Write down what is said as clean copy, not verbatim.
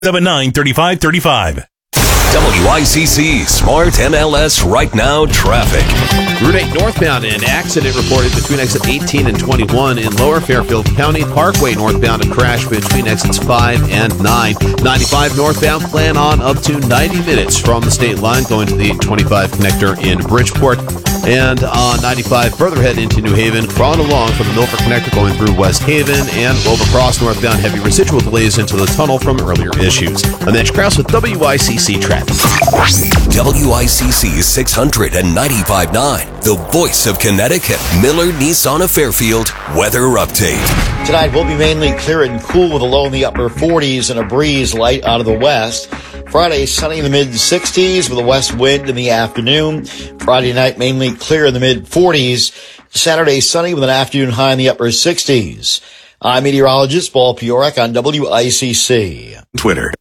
877-935-35. WICC Smart MLS Right Now traffic. Route 8 northbound, an accident reported between exit 18 and 21 in Lower Fairfield County. Parkway northbound, a crash between exits 5 and 9. 95 northbound, plan on up to 90 minutes from the state line going to the 825 connector in Bridgeport. And on 95 further ahead into New Haven, crawling along from the Milford connector going through West Haven, and overcross northbound, heavy residual delays into the tunnel from earlier issues. I'm Mitch Krause with WICC Traffic. WICC 695.9, the voice of Connecticut. Miller Nissan of Fairfield weather update. Tonight will be mainly clear and cool with a low in the upper 40s and a breeze light out of the west. Friday, sunny in the mid-60s with a west wind in the afternoon. Friday night, mainly clear in the mid-40s. Saturday, sunny with an afternoon high in the upper 60s. I'm meteorologist Paul Piorek on WICC. Twitter